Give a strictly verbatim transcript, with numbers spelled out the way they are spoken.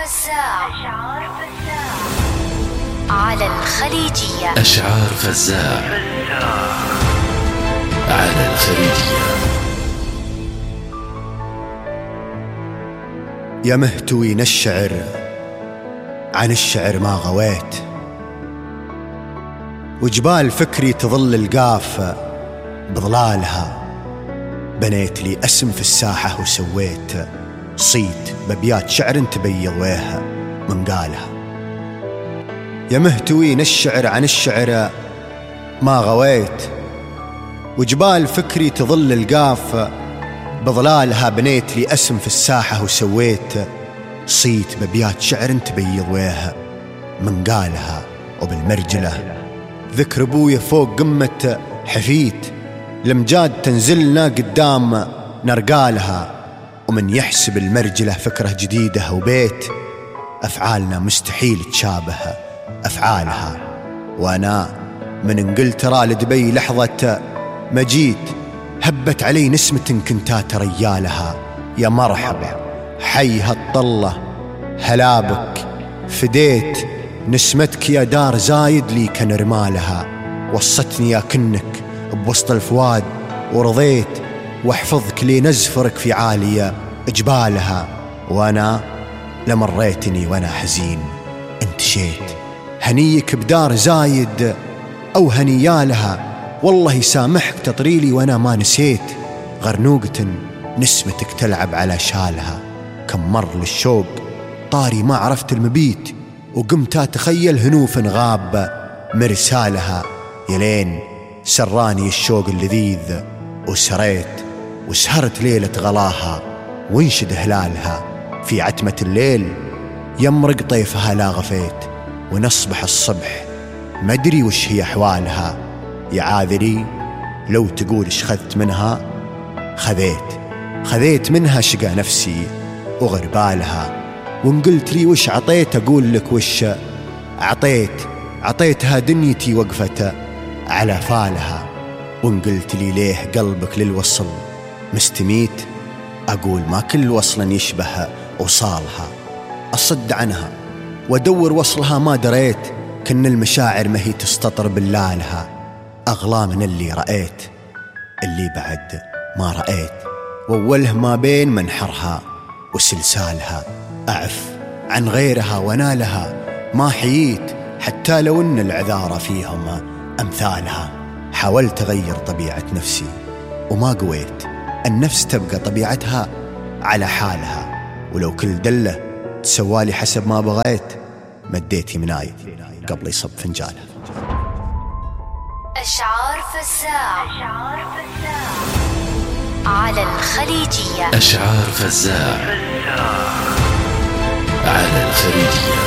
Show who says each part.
Speaker 1: فزاع على الخليجية.
Speaker 2: أشعار فزاع على الخليجية.
Speaker 3: يا مهتوين الشعر عن الشعر ما غويت، وجبال فكري تظل القاف بظلالها. بنيت لي اسم في الساحة وسويت صيت ببيات شعر تبيض ويها من قالها. يا مهتوين الشعر عن الشعر ما غويت، وجبال فكري تظل القاف بظلالها. بنيت لي اسم في الساحة وسويت صيت ببيات شعر تبيض ويها من قالها. وبالمرجلة ذكر ابويا فوق قمة حفيت، لمجاد تنزلنا قدام نرقالها. ومن يحسب المرجلة فكرة جديدة وبيت، أفعالنا مستحيل تشابه أفعالها. وأنا من انقلترا لدبي لحظة ما جيت، هبت علي نسمة كنتات ريالها. يا مرحبا حي هالطلة هلابك، فديت نسمتك يا دار زايد لي كنرمالها. وصتني يا كنك بوسط الفواد ورضيت، واحفظك لي نزفرك في عالية جبالها. وانا لمريتني وانا حزين انتشيت، هنيك بدار زايد او هنيالها. والله يسامحك تطريلي وانا ما نسيت، غرنوقة نسمتك تلعب على شالها. كم مر للشوق طاري ما عرفت المبيت، وقمت اتخيل هنوف غاب مرسالها. يلين سراني الشوق اللذيذ وسريت، وسهرت ليلة غلاها وانشد هلالها. في عتمة الليل يمرق طيفها لا غفيت، ونصبح الصبح ما ادري وش هي احوالها. يا عاذري لو تقول اش خذت منها، خذيت خذيت منها شقى نفسي وغربالها. وان قلت لي وش عطيت اقول لك وش عطيت، عطيتها دنيتي وقفت على فالها. وان قلت لي ليه قلبك للوصل مستميت، اقول ما كل وصل يشبه وصالها. اصد عنها وادور وصلها ما دريت، كن المشاعر ما هي تستطر باللالها. اغلى من اللي رأيت اللي بعد ما رأيت، واوله ما بين منحرها وسلسالها. اعف عن غيرها ونالها ما حييت، حتى لو ان العذار فيهم امثالها. حاولت اغير طبيعة نفسي وما قويت، النفس تبقى طبيعتها على حالها. ولو كل دلة تسوالي حسب ما بغيت، مديت يمناي قبل يصب فنجالها.
Speaker 1: أشعار فزاع على الخليجية.
Speaker 2: أشعار فزاع على الخليجية.